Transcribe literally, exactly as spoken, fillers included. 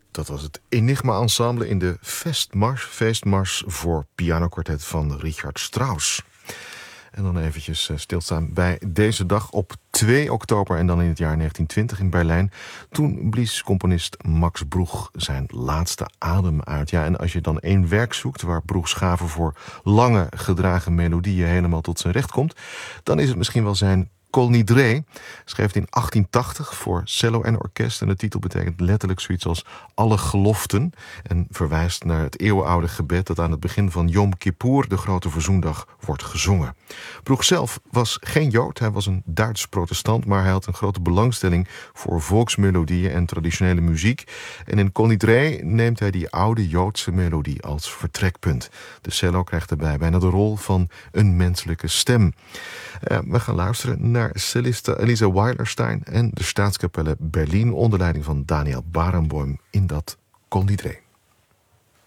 Dat was het Enigma Ensemble in de Festmars, feestmars voor pianokwartet van Richard Strauss. En dan eventjes stilstaan bij deze dag op twee oktober en dan in het jaar negentien twintig in Berlijn. Toen blies componist Max Bruch zijn laatste adem uit. Ja, en als je dan één werk zoekt waar Bruchs gave voor lange gedragen melodieën helemaal tot zijn recht komt, dan is het misschien wel zijn Kol Nidrei, schreef in achttien tachtig voor cello en orkest. En de titel betekent letterlijk zoiets als alle geloften. En verwijst naar het eeuwenoude gebed dat aan het begin van Yom Kippur, de grote verzoendag, wordt gezongen. Bruch zelf was geen Jood, hij was een Duits protestant, maar hij had een grote belangstelling voor volksmelodieën en traditionele muziek. En in Kol Nidrei neemt hij die oude Joodse melodie als vertrekpunt. De cello krijgt daarbij bijna de rol van een menselijke stem. Uh, we gaan luisteren naar celliste Elisa Weilerstein en de Staatskapelle Berlin onder leiding van Daniel Barenboim in dat Kol Nidrei.